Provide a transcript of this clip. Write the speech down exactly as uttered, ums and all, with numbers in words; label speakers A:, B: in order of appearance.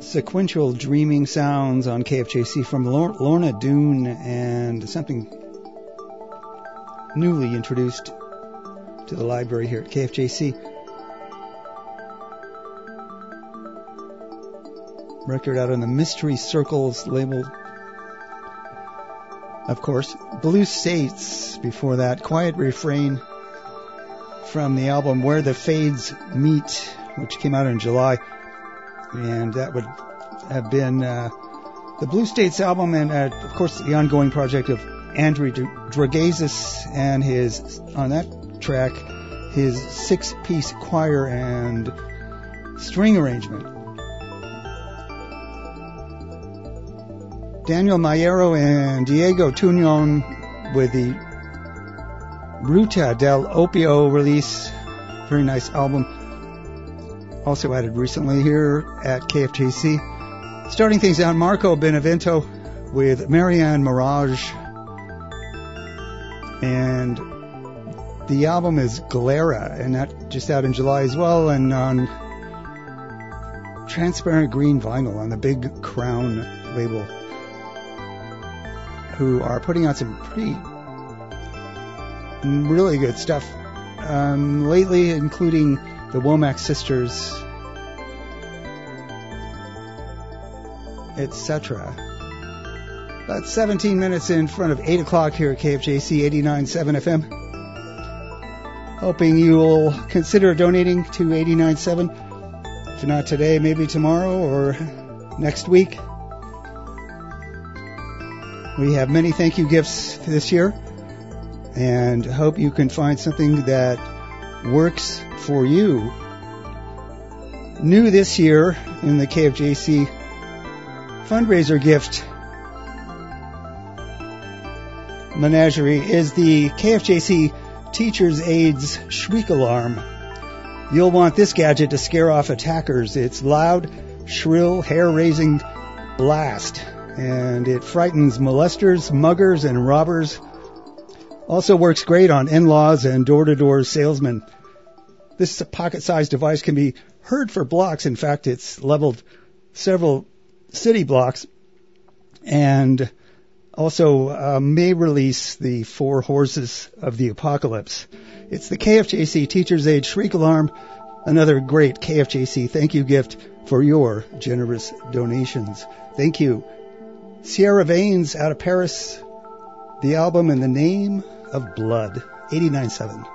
A: sequential dreaming sounds on K F J C from Lorna Doone, and something newly introduced to the library here at K F J C. Record out on the Mystery Circles label. Of course, Blue States before that. Quiet Refrain from the album Where the Fades Meet, which came out in July. And that would have been uh, the Blue States album, and uh, of course the ongoing project of Andrew Dragazis and his, on that track, his six-piece choir and string arrangement. Daniel Mayero and Diego Tuñón with the Ruta del Opio release. Very nice album. Also added recently here at K F J C. Starting things out, Marco Benevento with Marianne Mirage. And the album is Galera, and that just out in July as well, and on transparent green vinyl on the Big Crown label, who are putting out some pretty really good stuff um, lately, including the Womack Sisters, et cetera. About seventeen minutes in front of eight o'clock here at K F J C eighty-nine point seven F M. Hoping you'll consider donating to eighty-nine point seven. If not today, maybe tomorrow or next week. We have many thank you gifts this year, and hope you can find something that works for you. New this year in the K F J C fundraiser gift menagerie is the K F J C Teachers Aids Shriek Alarm. You'll want this gadget to scare off attackers. It's loud, shrill, hair-raising blast, and it frightens molesters, muggers, and robbers. Also works great on in-laws and door-to-door salesmen. This pocket-sized device can be heard for blocks. In fact, it's leveled several city blocks, and also uh, may release the four horses of the apocalypse. It's the K F J C Teacher's Aid Shriek Alarm, another great K F J C thank you gift for your generous donations. Thank you. Sierra Veins out of Paris, the album In the Name of Blood, eighty-nine point seven.